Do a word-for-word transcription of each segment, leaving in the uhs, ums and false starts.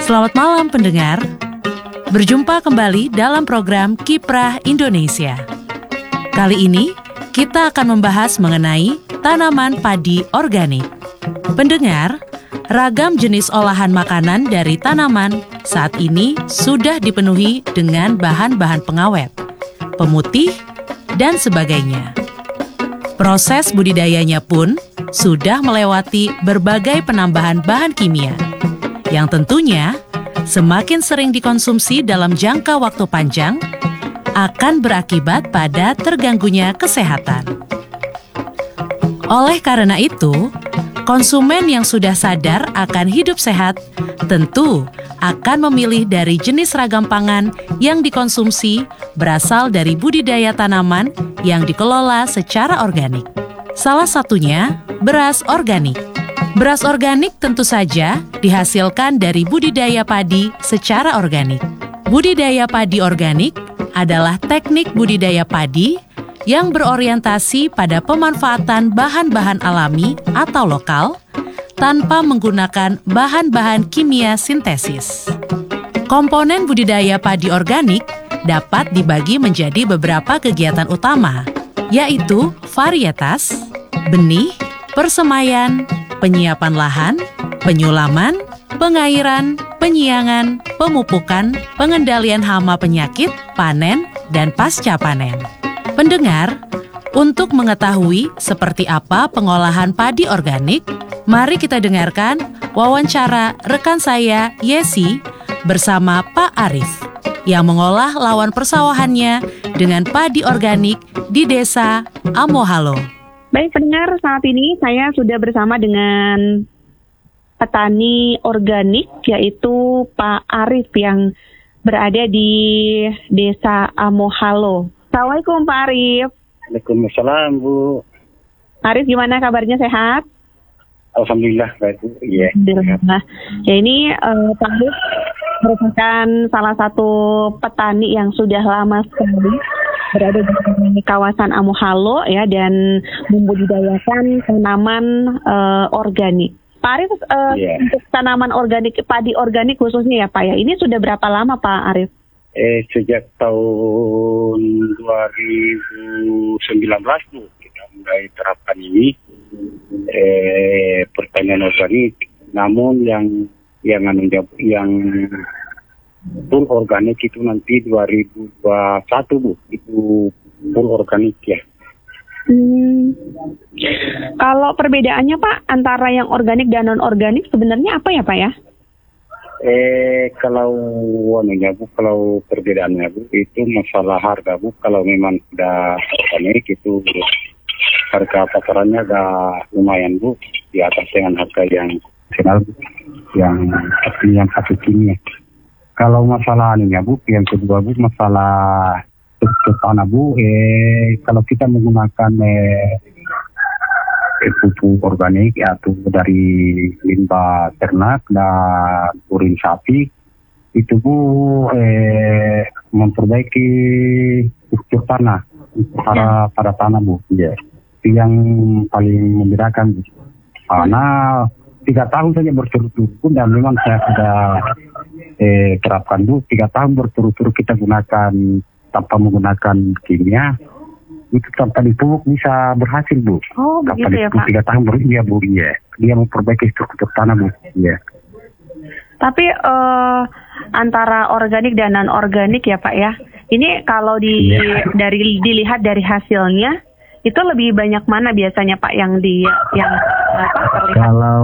Selamat malam pendengar. Berjumpa kembali dalam program Kiprah Indonesia. Kali ini kita akan membahas mengenai tanaman padi organik. Pendengar, ragam jenis olahan makanan dari tanaman saat ini sudah dipenuhi dengan bahan-bahan pengawet, pemutih, dan sebagainya. Proses budidayanya pun sudah melewati berbagai penambahan bahan kimia, yang tentunya semakin sering dikonsumsi dalam jangka waktu panjang akan berakibat pada terganggunya kesehatan. Oleh karena itu, konsumen yang sudah sadar akan hidup sehat tentu akan memilih dari jenis ragam pangan yang dikonsumsi berasal dari budidaya tanaman yang dikelola secara organik. Salah satunya beras organik. Beras organik tentu saja dihasilkan dari budidaya padi secara organik. Budidaya padi organik adalah teknik budidaya padi yang berorientasi pada pemanfaatan bahan-bahan alami atau lokal tanpa menggunakan bahan-bahan kimia sintesis. Komponen budidaya padi organik dapat dibagi menjadi beberapa kegiatan utama, yaitu varietas, benih, persemaian, penyiapan lahan, penyulaman, pengairan, penyiangan, pemupukan, pengendalian hama penyakit, panen, dan pasca panen. Pendengar, untuk mengetahui seperti apa pengolahan padi organik, mari kita dengarkan wawancara rekan saya, Yesi, bersama Pak Arif, yang mengolah lawan persawahannya dengan padi organik di Desa Amohalo. Baik pendengar, saat ini saya sudah bersama dengan petani organik, yaitu Pak Arif yang berada di Desa Amohalo. Assalamualaikum Pak Arif. Waalaikumsalam Bu. Pak Arif, gimana kabarnya, sehat? Alhamdulillah baik Bu. Iya. Alhamdulillah. Ya ini uh, Pak Arif merupakan salah satu petani yang sudah lama sekali berada di kawasan Amohalo ya, dan membudidayakan tanaman uh, organik. Pak Arif, uh, yeah. untuk tanaman organik, padi organik khususnya ya Pak ya, ini sudah berapa lama Pak Arif? Eh sejak tahun dua ribu sembilan belas Bu kita mulai terapkan ini eh pertanian organik. Namun yang yang yang full organik itu nanti dua ribu dua puluh satu Bu, itu full organik ya. Hmm. Kalau perbedaannya Pak antara yang organik dan non organik sebenarnya apa ya Pak ya? Eh kalau anunya Bu, kalau perbedaannya Bu itu masalah harga Bu. Kalau memang sudah organik itu harga pasarannya agak lumayan Bu, di atas dengan harga yang konvensional, yang artinya yang satu kimia. Kalau masalah ininya Bu, yang kedua Bu, masalah struktur tanah Bu, eh kalau kita menggunakan eh, eh pupuk organik atau dari limbah ternak dan urin sapi, itu Bu eh memperbaiki struktur tanah pada pada tanah Bu. Ya, itu yang paling membedakan Bu. Karena tiga tahun saja berturut-turut dan memang saya sudah Eh, terapkan Bu, tiga tahun berturut-turut kita gunakan tanpa menggunakan kimia, itu tanpa dipupuk bisa berhasil Bu. Oh tanpa begitu ya Pak? Tiga tahun baru iya Bu, iya. Dia memperbaiki struktur tanah Bu, iya. Tapi uh, antara organik dan non organik ya Pak ya, ini kalau di yeah. dari dilihat dari hasilnya itu lebih banyak mana biasanya Pak yang di yang apa, terlihat? Kalau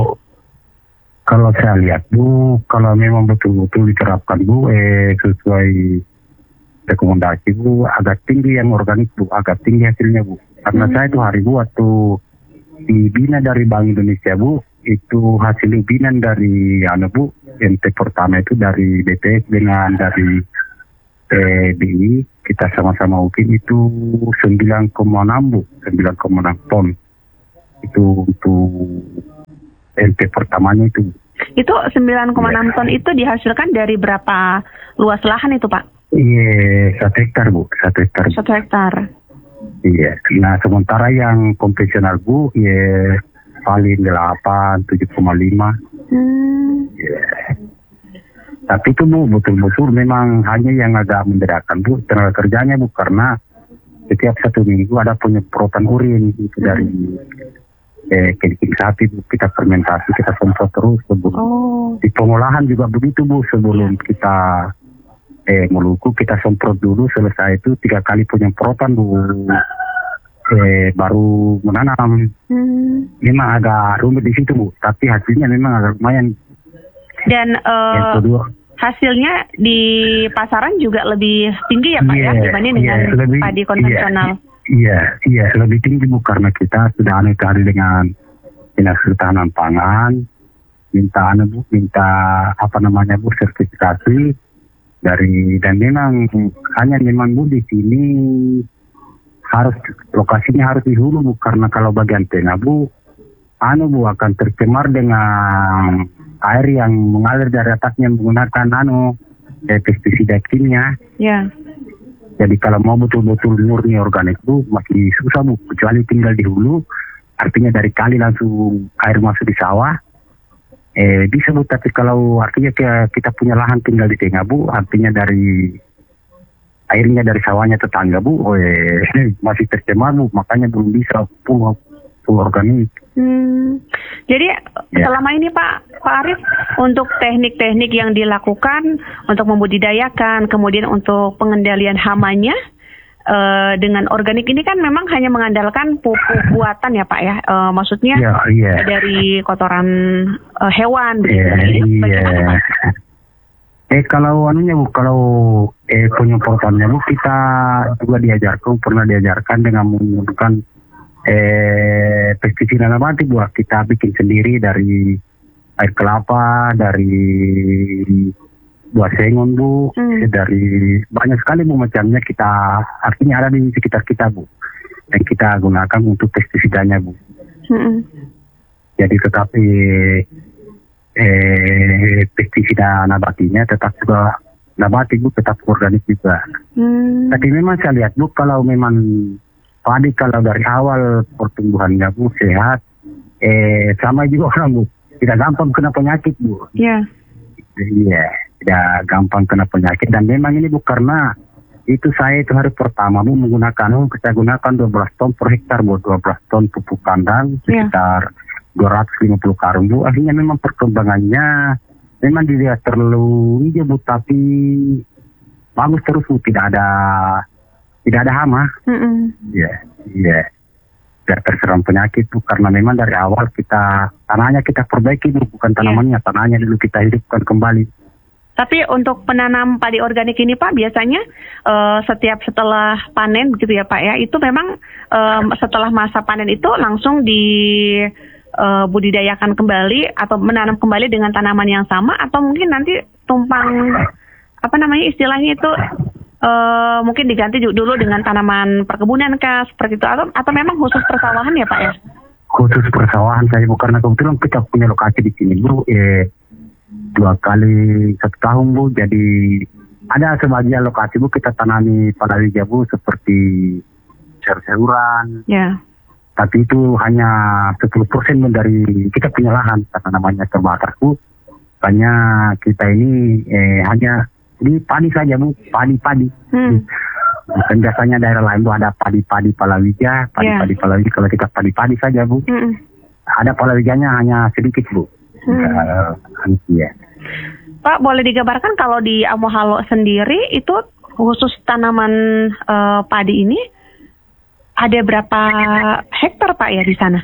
Kalau saya lihat Bu, kalau memang betul-betul diterapkan Bu, eh sesuai rekomendasi Bu, agak tinggi yang organik Bu, agak tinggi hasilnya Bu. Karena hmm. saya itu hari Bu waktu dibina dari Bank Indonesia Bu, itu hasil binan dari anu Bu, N T pertama itu dari B P S dengan dari eh, B I, kita sama-sama ukin itu sembilan koma enam Bu, sembilan koma enam ton. Itu untuk N T pertamanya itu. Itu sembilan koma enam ton itu dihasilkan dari berapa luas lahan itu Pak? Iya, satu hektar Bu, satu hektar. Satu hektar. Iya, nah sementara yang konvensional Bu, ya paling delapan, tujuh koma lima. Hmm. Yeah. Tapi itu Bu, betul-betul memang hanya yang agak membedakan Bu, tenaga kerjanya Bu, karena setiap satu minggu ada penyemprotan urin itu dari eh, kencing sapi Bu, kita fermentasi, kita semprot terus sebelum. Oh. Di pengolahan juga begitu Bu, sebelum kita eh, meluku kita semprot dulu, selesai itu tiga kali penyemprotan Bu, eh, baru menanam. Hmm. Memang agak rumit di situ Bu, tapi hasilnya memang agak lumayan. Dan uh, hasilnya di pasaran juga lebih tinggi ya Pak yeah, ya dibanding dengan yeah, lebih, padi konvensional. Iya, iya yeah, lebih tinggi Bu, karena kita sudah aneh-aneh dengan dinas ketahanan pangan, minta anu Bu, minta apa namanya Bu, sertifikasi dari, dan memang hanya memang Bu di sini harus lokasinya harus di hulu Bu, karena kalau bagian tengah Bu, anu Bu akan tercemar dengan air yang mengalir dari atasnya menggunakan anu eh, pestisida kimia. Ya. Jadi kalau mau betul-betul murni organik Bu, masih susah Bu, kecuali tinggal di hulu, artinya dari kali langsung air masuk di sawah. Eh, bisa Bu, tapi kalau artinya kita, kita punya lahan tinggal di tengah Bu, artinya dari airnya dari sawahnya tetangga Bu, oh, eh, masih tercemar Bu, makanya belum bisa full, full organik. Hmm. Jadi ya. Selama ini Pak Pak Arief, untuk teknik-teknik yang dilakukan untuk membudidayakan, kemudian untuk pengendalian hamanya uh, dengan organik ini kan memang hanya mengandalkan pupuk buatan ya Pak ya, uh, maksudnya ya, ya. dari kotoran uh, hewan. Ya, ini bagaimana ya. Pak? Eh kalau anunya Bu, kalau eh penyemprotannya Bu, kita juga diajarkan, pernah diajarkan dengan menggunakan eh pestisida nabati Bu, kita bikin sendiri dari air kelapa, dari buah sengon Bu, hmm. dari banyak sekali Bu macamnya, kita artinya ada di sekitar kita Bu, dan kita gunakan untuk pestisidanya Bu. Hmm. Jadi tetapi eh pestisida nabatinya tetap juga nabati Bu, tetap organik juga. Hmm. Tapi memang saya lihat Bu, kalau memang padi kalau dari awal pertumbuhannya Bu sehat, eh sama juga orang Bu, tidak gampang kena penyakit Bu. Iya. Yeah. Iya, yeah, tidak gampang kena penyakit, dan memang ini Bu, karena itu saya itu hari pertama Bu menggunakan, oh, kita gunakan dua belas ton per hektar Bu, dua belas ton pupuk kandang, yeah. sekitar dua ratus lima puluh karung Bu. Akhirnya memang perkembangannya memang tidak terlalu hijau Bu, tapi bagus terus Bu, tidak ada tidak ada hama. Iya, iya. Tidak terserang penyakit Bu, karena memang dari awal kita tanahnya kita perbaiki Bu, bukan tanamannya, yeah. tanahnya dulu kita hidupkan kembali. Tapi untuk penanam padi organik ini Pak, biasanya uh, setiap setelah panen begitu ya Pak ya, itu memang uh, setelah masa panen itu langsung di uh, budidayakan kembali atau menanam kembali dengan tanaman yang sama, atau mungkin nanti tumpang apa namanya istilahnya itu Uh, mungkin diganti dulu dengan tanaman perkebunan kah, seperti itu, atau atau memang khusus persawahan ya Pak ya? Khusus persawahan saya Bu, karena kebetulan kita punya lokasi di sini Bu, eh, dua kali satu tahun Bu, jadi ada sebagian lokasi Bu kita tanami palawija Bu, seperti sayur-sayuran. Ya. Yeah. Tapi itu hanya sepuluh persen dari kita punya lahan, karena namanya terbatas Bu. Hanya kita ini eh, hanya di padi saja Bu, padi-padi. Hmm. Bukan biasanya daerah lain Bu ada padi-padi palawija, padi-padi yeah. palawija. Kalau kita padi-padi saja Bu, hmm. ada palawijanya hanya sedikit Bu. Hmm. Uh, ya. Pak, boleh digambarkan kalau di Amohalo sendiri itu khusus tanaman uh, padi ini ada berapa hektar Pak ya di sana?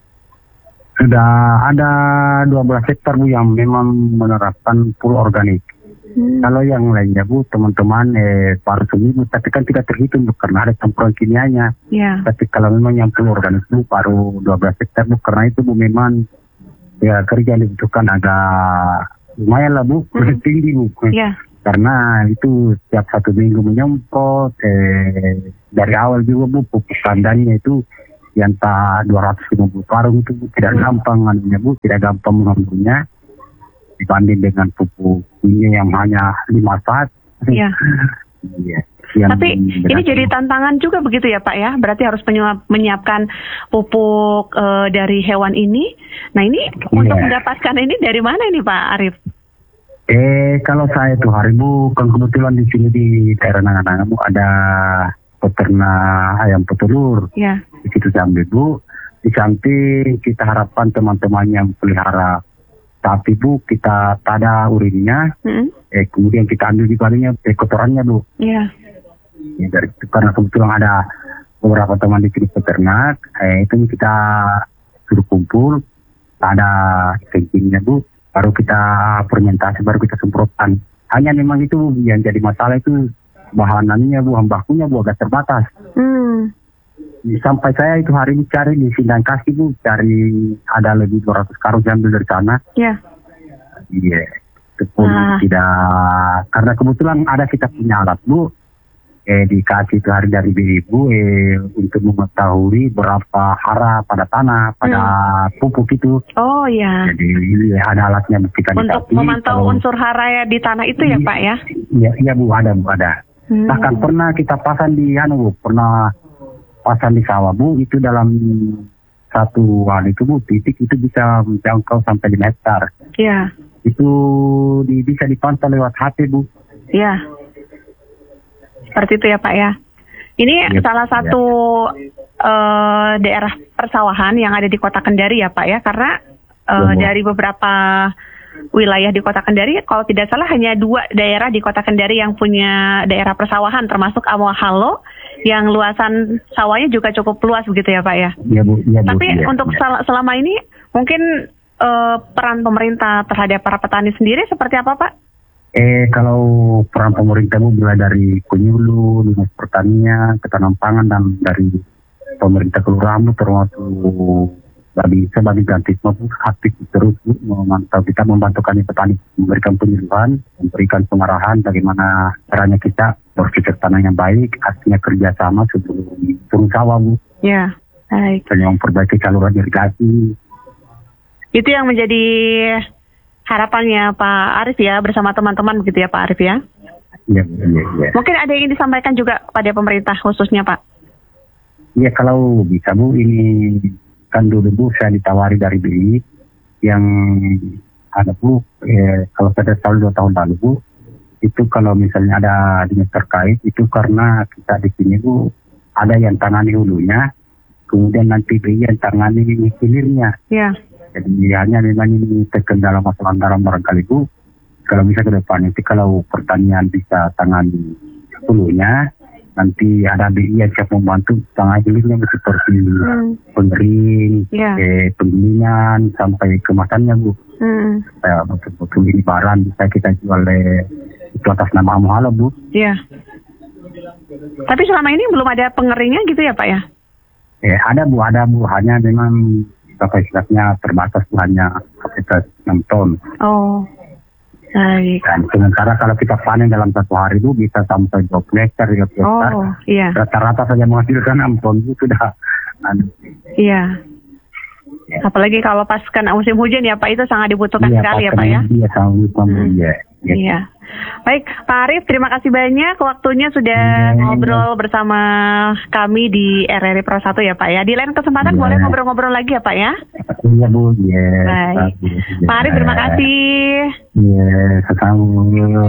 Sudah ada dua belas hektar Bu yang memang menerapkan full organik. Hmm. Kalau yang lainnya Bu, teman-teman eh, paruh seni Bu, tapi kan tidak terhitung Bu, karena ada campuran kimianya. Yeah. Tapi kalau memang yang full organik Bu, paruh dua belas hektar Bu, karena itu Bu memang ya kerja yang dibutuhkan agak lumayan lah Bu, hmm. tinggi Bu. Yeah. Karena itu setiap satu minggu menyemprot, eh, dari awal juga Bu, pupuk kandangnya itu yang tak dua ratus lima puluh karung itu Bu, tidak hmm. gampang anunya Bu, tidak gampang mengambilnya dibanding dengan pupuk ini yang hanya lima saat. Iya. Iya. Tapi ini jadi tantangan juga begitu ya Pak ya. Berarti harus menyiapkan pupuk uh, dari hewan ini. Nah ini yeah. untuk mendapatkan ini dari mana ini Pak Arief? Eh kalau saya tuh hari Bu, kan kebetulan di sini di daerah Nangan-Nangan Bu ada peternak ayam petelur. Ya. Di situ Jambi Bu. Di samping kita harapkan teman-teman yang pelihara sapi Bu, kita tada urinnya, mm-hmm. eh kemudian kita ambil juga eh, kotorannya Bu. Iya. Ya, dari karena kebetulan ada beberapa teman di sini peternak, eh itu kita suruh kumpul, ada kencingnya Bu, baru kita fermentasi, baru kita semprotkan. Hanya memang itu yang jadi masalah itu bahanannya Bu, bahan-bakunya Bu agak terbatas. Hmm. Sampai saya itu hari ini cari di Sindang Kasih Bu, cari ada lebih dua ratus karung diambil dari sana. Iya. Iya. Itu pun ah. tidak, karena kebetulan ada kita punya alat Bu, eh dikasih itu hari dari ibu eh untuk mengetahui berapa hara pada tanah, pada hmm. pupuk itu. Oh iya. Jadi ada alatnya kita untuk dikasih, memantau kalau, unsur hara ya di tanah itu ya Pak ya? Iya, iya Bu, ada Bu, ada. Hmm. Bahkan pernah kita pasang di anu Bu, pernah pasang di sawah Bu, itu dalam satu hari itu Bu, titik itu bisa menjangkau sampai lima hektar. Iya. Itu di, bisa dipantau lewat H P Bu. Iya. Seperti itu ya Pak ya. Ini ya, salah satu ya. uh, daerah persawahan yang ada di Kota Kendari ya Pak ya, karena uh, ya, dari beberapa wilayah di Kota Kendari, kalau tidak salah hanya dua daerah di Kota Kendari yang punya daerah persawahan, termasuk Amohalo, yang luasan sawahnya juga cukup luas begitu ya Pak ya. Ya Bu. Ya, Bu. Tapi ya, untuk ya. Sel- selama ini mungkin uh, peran pemerintah terhadap para petani sendiri seperti apa Pak? Eh kalau peran pemerintah Bu, mulai dari penyuluh, dinas pertanian, ketahanan pangan, dan dari pemerintah kelurahan termasuk bagi sebagai ganti maupun aktif terus Bu, memantau kita, membantu kami petani, memberikan penyuluhan, memberikan pengarahan bagaimana caranya kita berpikir tanah yang baik, artinya kerjasama sebelum turun sawah Bu. Ya, baik. Dan memperbaiki saluran irigasi. Itu yang menjadi harapannya Pak Arif ya, bersama teman-teman begitu ya Pak Arif ya? Iya, iya, iya. Mungkin ada yang ingin disampaikan juga pada pemerintah khususnya Pak? Iya, kalau bisa Bu, ini kan dulu Bu saya ditawari dari B I yang ada Bu, eh, kalau pada tahun dua tahun lalu Bu, itu kalau misalnya ada dinas terkait, itu karena kita di sini Bu, ada yang tangani hulunya, kemudian nanti B I yang tangani hilirnya. Iya. Jadi hanya memang ini terkendala masalah anggaran barangkali Bu. Kalau bisa ke depan nanti kalau pertanian bisa tangani hulunya, nanti ada B I yang siap membantu tangani hilirnya seperti hmm. pengering, yeah. eh, penggilingan sampai kemasannya Bu. Hmm. Supaya betul-betul ini barang bisa kita jual le, itu atas nama Amohalo Bu. Iya. Tapi selama ini belum ada pengeringnya gitu ya Pak ya? Eh ada Bu, ada Bu, hanya memang kapasitasnya terbatas, hanya kapasitas enam ton. Oh, baik. Dan sementara kalau kita panen dalam satu hari itu bisa sampai dua puluh hektar, tiga puluh hektar. Oh, iya. Rata-rata saja menghasilkan enam ton itu sudah. Iya. Ya. Apalagi kalau pas kena musim hujan ya Pak, itu sangat dibutuhkan iya, sekali ya Pak ya? Iya, sangat dibutuhkan hmm. ya. Ya. Iya. Baik, Pak Arif, terima kasih banyak waktunya sudah ya, ngobrol ya. bersama kami di R R I Pro satu ya Pak ya. Di lain kesempatan ya. boleh ngobrol-ngobrol lagi ya Pak ya? Iya Bu, ya. Baik. Ya. Pak Arif, terima kasih. Iya, sama-sama.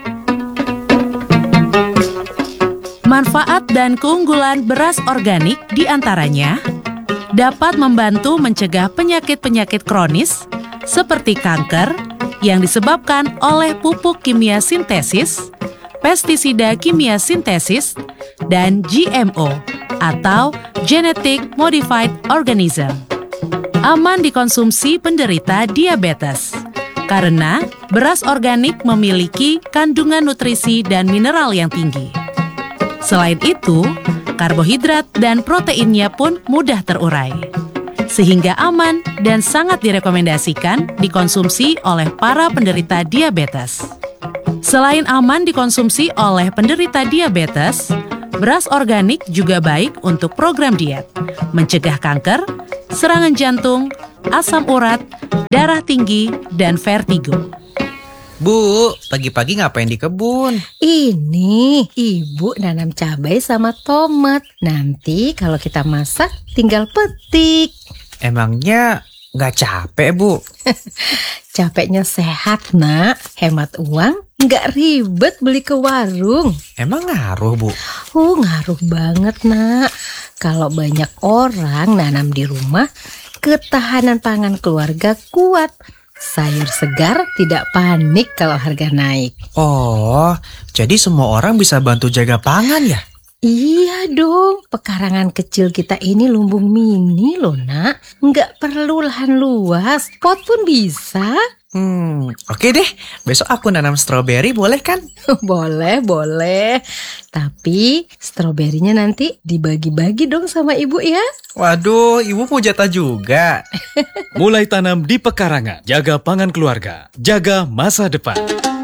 Manfaat dan keunggulan beras organik diantaranya dapat membantu mencegah penyakit-penyakit kronis seperti kanker yang disebabkan oleh pupuk kimia sintesis, pestisida kimia sintesis, dan G M O atau Genetic Modified Organism. Aman dikonsumsi penderita diabetes karena beras organik memiliki kandungan nutrisi dan mineral yang tinggi. Selain itu, karbohidrat dan proteinnya pun mudah terurai, sehingga aman dan sangat direkomendasikan dikonsumsi oleh para penderita diabetes. Selain aman dikonsumsi oleh penderita diabetes, beras organik juga baik untuk program diet, mencegah kanker, serangan jantung, asam urat, darah tinggi, dan vertigo. Bu, pagi-pagi ngapain di kebun? Ini, Ibu nanam cabai sama tomat. Nanti kalau kita masak, tinggal petik. Emangnya Nggak capek, Bu. Capeknya sehat, nak. Hemat uang, nggak ribet beli ke warung. Emang ngaruh, Bu? Oh, ngaruh banget, nak. Kalau banyak orang nanam di rumah, ketahanan pangan keluarga kuat. Sayur segar tidak panik kalau harga naik. Oh, jadi semua orang bisa bantu jaga pangan ya? Iya dong, pekarangan kecil kita ini lumbung mini loh, nak. Nggak perlu lahan luas, pot pun bisa. Hmm, oke deh. Besok aku nanam stroberi, boleh kan? Boleh, boleh. Tapi stroberinya nanti dibagi-bagi dong sama ibu ya. Waduh, ibu mau jatah juga. Mulai tanam di pekarangan, jaga pangan keluarga, jaga masa depan.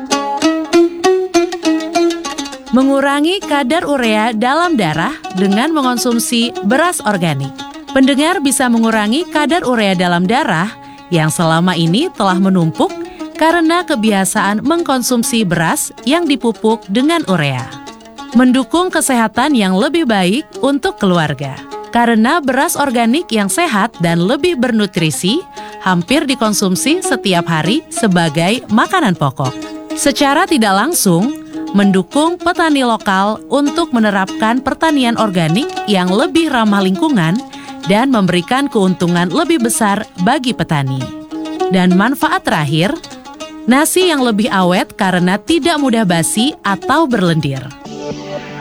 Mengurangi kadar urea dalam darah dengan mengonsumsi beras organik. Pendengar bisa mengurangi kadar urea dalam darah yang selama ini telah menumpuk karena kebiasaan mengkonsumsi beras yang dipupuk dengan urea. Mendukung kesehatan yang lebih baik untuk keluarga. Karena beras organik yang sehat dan lebih bernutrisi hampir dikonsumsi setiap hari sebagai makanan pokok. Secara tidak langsung, mendukung petani lokal untuk menerapkan pertanian organik yang lebih ramah lingkungan dan memberikan keuntungan lebih besar bagi petani. Dan manfaat terakhir, nasi yang lebih awet karena tidak mudah basi atau berlendir.